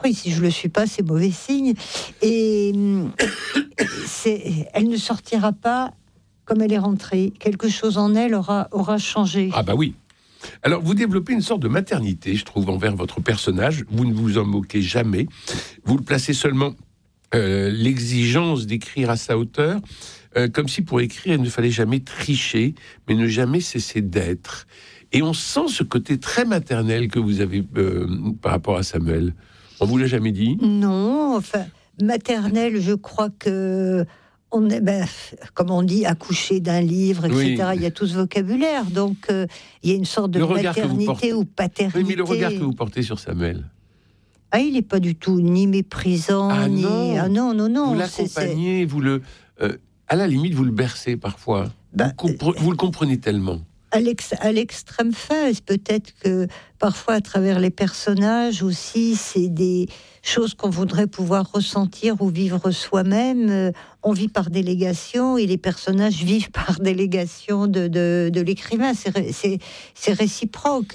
Oui, si je ne le suis pas, c'est mauvais signe. Et elle ne sortira pas comme elle est rentrée. Quelque chose en elle aura changé. Ah bah oui. Alors, vous développez une sorte de maternité, je trouve, envers votre personnage. Vous ne vous en moquez jamais. Vous le placez seulement l'exigence d'écrire à sa hauteur, comme si pour écrire, il ne fallait jamais tricher, mais ne jamais cesser d'être. Et on sent ce côté très maternel que vous avez par rapport à Samuel. On vous l'a jamais dit ? Non, enfin, maternelle, je crois que on est, comme on dit, accouché d'un livre, etc. Oui. Il y a tout ce vocabulaire, donc il y a une sorte de maternité ou paternité. Oui, mais le regard que vous portez sur Samuel. Ah, il n'est pas du tout ni méprisant, ni... Non. Ah non. Vous l'accompagnez, vous le... à la limite, vous le bercez parfois. Vous le comprenez tellement. À l'extrême fin, peut-être que parfois à travers les personnages aussi, c'est des choses qu'on voudrait pouvoir ressentir ou vivre soi-même. On vit par délégation et les personnages vivent par délégation de l'écrivain. C'est réciproque.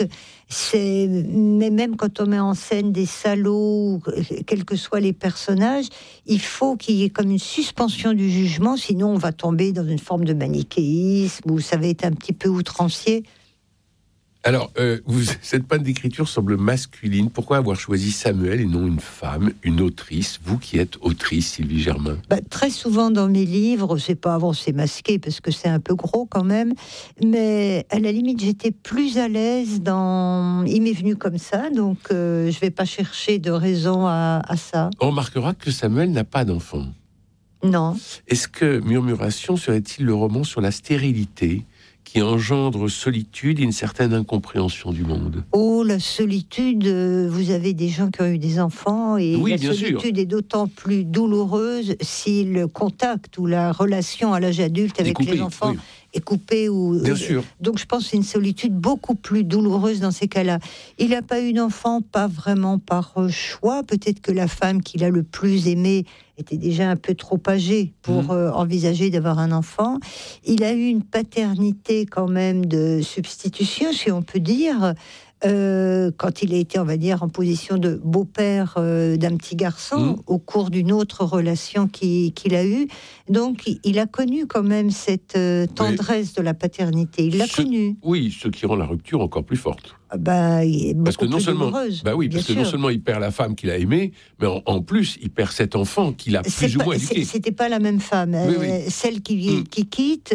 Mais même quand on met en scène des salauds, quels que soient les personnages, il faut qu'il y ait comme une suspension du jugement, sinon on va tomber dans une forme de manichéisme où ça va être un petit peu outrancier. Alors, cette panne d'écriture semble masculine. Pourquoi avoir choisi Samuel et non une femme, une autrice, vous qui êtes autrice, Sylvie Germain ? Très souvent dans mes livres, c'est pas avant, c'est masqué parce que c'est un peu gros quand même, mais à la limite j'étais plus à l'aise dans... Il m'est venu comme ça, donc je vais pas chercher de raison à ça. On remarquera que Samuel n'a pas d'enfant. Non. Est-ce que Murmuration serait-il le roman sur la stérilité qui engendre solitude et une certaine incompréhension du monde ? Oh, la solitude, vous avez des gens qui ont eu des enfants, et oui, la bien solitude sûr. est d'autant plus douloureuse si le contact ou la relation à l'âge adulte avec les enfants est coupé. Bien sûr. Donc je pense que c'est une solitude beaucoup plus douloureuse dans ces cas-là. Il n'a pas eu d'enfant, pas vraiment par choix. Peut-être que la femme qu'il a le plus aimée était déjà un peu trop âgée pour envisager d'avoir un enfant. Il a eu une paternité quand même de substitution, si on peut dire, quand il a été, on va dire, en position de beau-père d'un petit garçon au cours d'une autre relation qu'il a eue. Donc, il a connu quand même cette tendresse de la paternité. Il l'a connue. Oui, ce qui rend la rupture encore plus forte. Il est parce que non plus seulement, douloureuse. parce que non seulement il perd la femme qu'il a aimée, mais en plus il perd cet enfant qu'il a plus ou moins éduqué. C'était pas la même femme, celle qui quitte.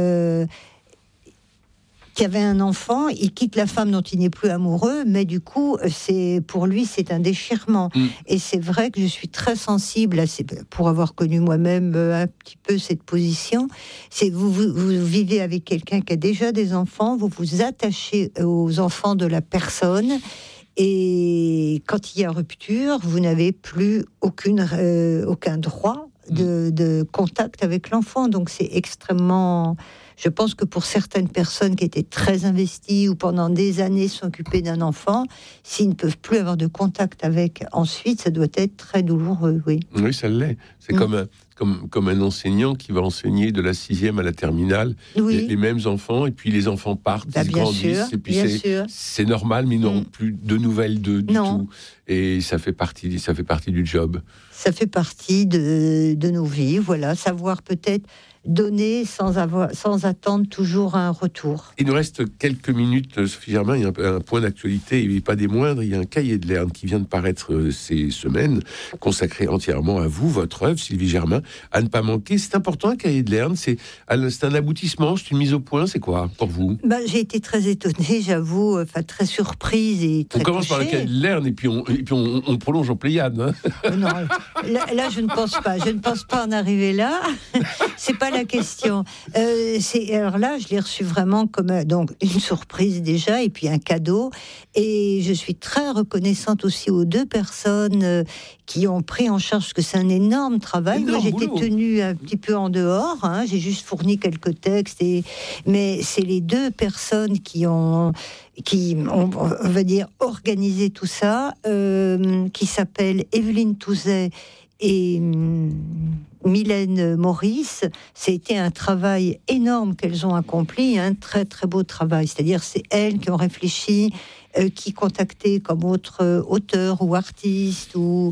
Qui avait un enfant, il quitte la femme dont il n'est plus amoureux, mais du coup, pour lui, c'est un déchirement. Et c'est vrai que je suis très sensible pour avoir connu moi-même un petit peu cette position. Vous vivez avec quelqu'un qui a déjà des enfants, vous vous attachez aux enfants de la personne, et quand il y a rupture, vous n'avez plus aucun droit de contact avec l'enfant. Donc c'est extrêmement... Je pense que pour certaines personnes qui étaient très investies ou pendant des années s'occuper d'un enfant, s'ils ne peuvent plus avoir de contact avec ensuite, ça doit être très douloureux, oui. Oui, ça l'est. C'est comme un enseignant qui va enseigner de la 6e à la terminale, les mêmes enfants, et puis les enfants partent, ils grandissent, et puis c'est normal, mais ils n'auront plus de nouvelles d'eux du tout. Et ça fait partie du job. Ça fait partie de nos vies, voilà. Savoir peut-être donner sans attendre toujours un retour. Il nous reste quelques minutes, Sophie Germain. Il y a un point d'actualité, et pas des moindres. Il y a un cahier de Lerne qui vient de paraître ces semaines, consacré entièrement à vous, votre œuvre, Sylvie Germain, à ne pas manquer. C'est important, un cahier de Lerne. C'est un aboutissement, c'est une mise au point. C'est quoi pour vous ? J'ai été très étonnée, j'avoue, très surprise et très touchée. On commence par le cahier de Lerne et puis on prolonge en Pléiade. Non, là, je ne pense pas. Je ne pense pas en arriver là. C'est pas la question. Alors là, je l'ai reçu vraiment comme donc une surprise déjà, et puis un cadeau. Et je suis très reconnaissante aussi aux deux personnes qui ont pris en charge, parce que c'est un énorme travail. Moi, j'étais tenue un petit peu en dehors. J'ai juste fourni quelques textes, mais c'est les deux personnes qui ont, on va dire, organisé tout ça, qui s'appellent Evelyne Touzet Mylène Maurice, c'était un travail énorme qu'elles ont accompli, un très très beau travail. C'est-à-dire, c'est elles qui ont réfléchi, qui contactaient comme autres auteurs ou artistes ou